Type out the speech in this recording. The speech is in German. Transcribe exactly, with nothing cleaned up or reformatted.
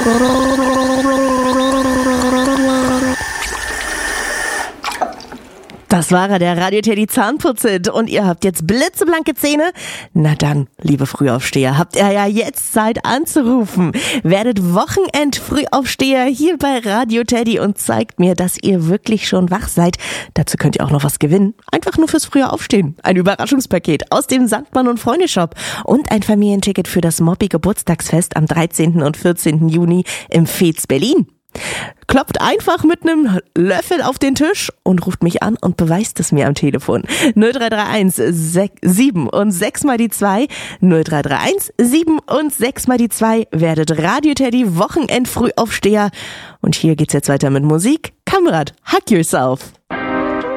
Das war er, der Radio Teddy Zahnputzhit. Und ihr habt jetzt blitzeblanke Zähne? Na dann, liebe Frühaufsteher, habt ihr ja jetzt Zeit anzurufen. Werdet Wochenend-Frühaufsteher hier bei Radio Teddy und zeigt mir, dass ihr wirklich schon wach seid. Dazu könnt ihr auch noch was gewinnen. Einfach nur fürs frühe Aufstehen. Ein Überraschungspaket aus dem Sandmann und Freunde Shop und ein Familienticket für das Moppi Geburtstagsfest am dreizehnten und vierzehnten Juni im Fez Berlin. Klopft einfach mit einem Löffel auf den Tisch und ruft mich an und beweist es mir am Telefon. null drei drei eins sieben und sechs mal die zwei. null drei drei eins sieben und sechs mal die zwei. Werdet Radio Teddy Wochenend Frühaufsteher. Und hier geht's jetzt weiter mit Musik. Kamerad, Hack Yourself.